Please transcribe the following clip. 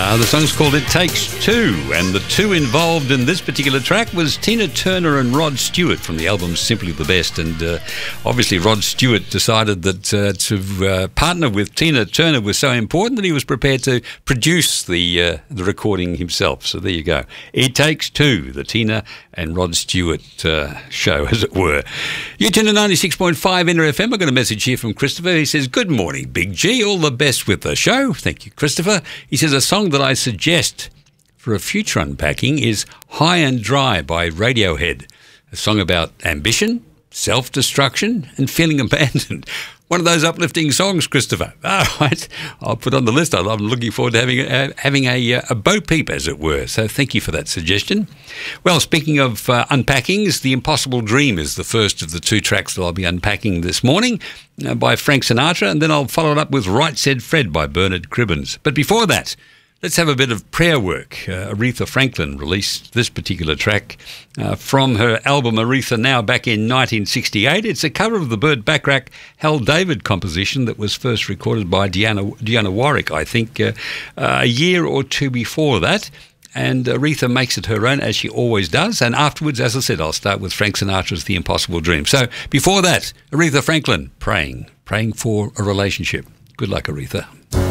The song's called It Takes Two, and the two involved in this particular track was Tina Turner and Rod Stewart from the album Simply the Best. And obviously Rod Stewart decided that to partner with Tina Turner was so important that he was prepared to produce the recording himself. So there you go. It Takes Two, the Tina and Rod Stewart show, as it were. You tune to 96.5 NRFM. I got a message here from Christopher. He says, "Good morning, Big G. All the best with the show." Thank you, Christopher. He says, "A song that I suggest for a future unpacking is High and Dry by Radiohead. A song about ambition, self-destruction and feeling abandoned." One of those uplifting songs, Christopher. All right, I'll put on the list. I'm looking forward to having a Bo Peep, as it were. So thank you for that suggestion. Well, speaking of unpackings, The Impossible Dream is the first of the two tracks that I'll be unpacking this morning by Frank Sinatra, and then I'll follow it up with Right Said Fred by Bernard Cribbins. But before that, let's have a bit of prayer work. Aretha Franklin released this particular track from her album Aretha Now back in 1968. It's a cover of the Burt Bacharach Hal David composition that was first recorded by Dionne Warwick, I think, a year or two before that. And Aretha makes it her own, as she always does. And afterwards, as I said, I'll start with Frank Sinatra's The Impossible Dream. So before that, Aretha Franklin, praying for a relationship. Good luck, Aretha.